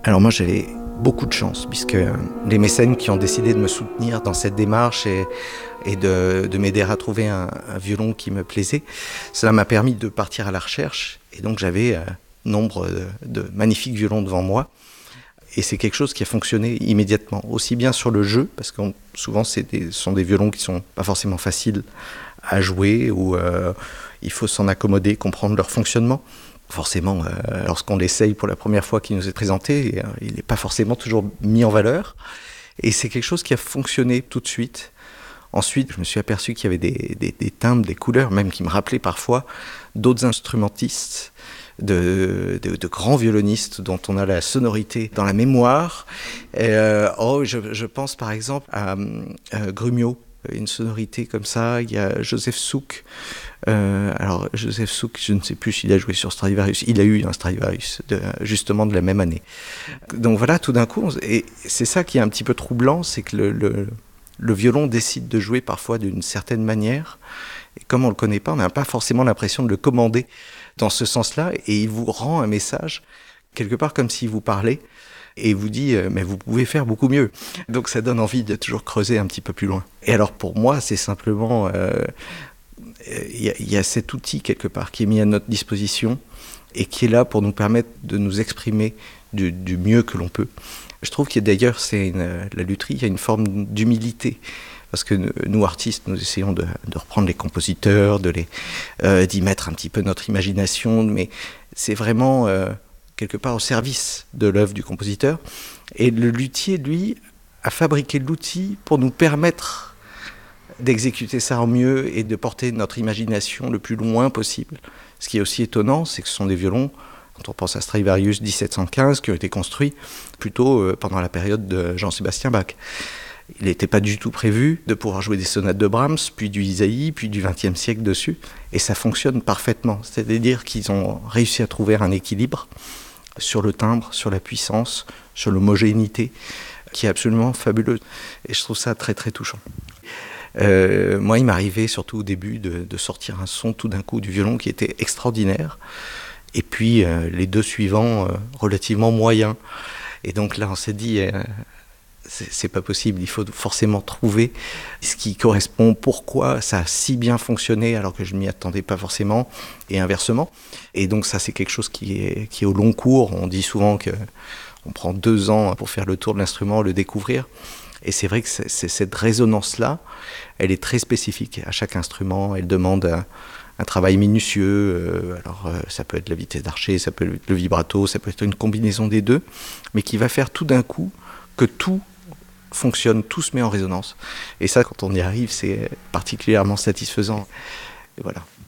Alors moi j'avais beaucoup de chance puisque les mécènes qui ont décidé de me soutenir dans cette démarche et de m'aider à trouver un violon qui me plaisait, cela m'a permis de partir à la recherche et donc j'avais nombre de magnifiques violons devant moi. Et c'est quelque chose qui a fonctionné immédiatement, aussi bien sur le jeu, parce que souvent ce sont des violons qui sont pas forcément faciles à jouer, ou il faut s'en accommoder, comprendre leur fonctionnement. Forcément, lorsqu'on l'essaye pour la première fois qu'il nous est présenté, il n'est pas forcément toujours mis en valeur. Et c'est quelque chose qui a fonctionné tout de suite. Ensuite, je me suis aperçu qu'il y avait des timbres, des couleurs, même qui me rappelaient parfois d'autres instrumentistes, de grands violonistes dont on a la sonorité dans la mémoire. Je pense par exemple à Grumio, une sonorité comme ça. Il y a Joseph Suk. Alors Joseph Suk, je ne sais plus s'il a joué sur Stradivarius. Il a eu un Stradivarius justement de la même année. Donc voilà, tout d'un coup, et c'est ça qui est un petit peu troublant, c'est que le violon décide de jouer parfois d'une certaine manière. Et comme on ne le connaît pas, on n'a pas forcément l'impression de le commander dans ce sens-là. Et il vous rend un message, quelque part comme s'il vous parlait, et vous dit « mais vous pouvez faire beaucoup mieux ». Donc ça donne envie de toujours creuser un petit peu plus loin. Et alors pour moi, c'est simplement... y a cet outil quelque part qui est mis à notre disposition et qui est là pour nous permettre de nous exprimer du mieux que l'on peut. Je trouve qu'il y a d'ailleurs, la lutherie, il y a une forme d'humilité. Parce que nous, artistes, nous essayons de reprendre les compositeurs, d'y mettre un petit peu notre imagination, mais c'est vraiment quelque part au service de l'œuvre du compositeur. Et le luthier, lui, a fabriqué l'outil pour nous permettre d'exécuter ça en mieux et de porter notre imagination le plus loin possible. Ce qui est aussi étonnant, c'est que ce sont des violons, quand on pense à Stradivarius 1715, qui ont été construits plutôt pendant la période de Jean-Sébastien Bach. Il n'était pas du tout prévu de pouvoir jouer des sonates de Brahms, puis du Isaïe, puis du XXe siècle dessus. Et ça fonctionne parfaitement. C'est-à-dire qu'ils ont réussi à trouver un équilibre sur le timbre, sur la puissance, sur l'homogénéité, qui est absolument fabuleuse. Et je trouve ça très très touchant. Moi, il m'arrivait surtout au début de sortir un son tout d'un coup du violon qui était extraordinaire. Et puis les deux suivants relativement moyens. Et donc là, on s'est dit... c'est pas possible, il faut forcément trouver ce qui correspond, pourquoi ça a si bien fonctionné alors que je ne m'y attendais pas forcément, et inversement. Et donc ça, c'est quelque chose qui est au long cours. On dit souvent qu'on prend 2 ans pour faire le tour de l'instrument, le découvrir. Et c'est vrai que c'est cette résonance-là, elle est très spécifique à chaque instrument, elle demande un travail minutieux. Alors ça peut être la vitesse d'archet, ça peut être le vibrato, ça peut être une combinaison des deux, mais qui va faire tout d'un coup que tout fonctionne, tout se met en résonance. Et ça, quand on y arrive, c'est particulièrement satisfaisant. Et voilà.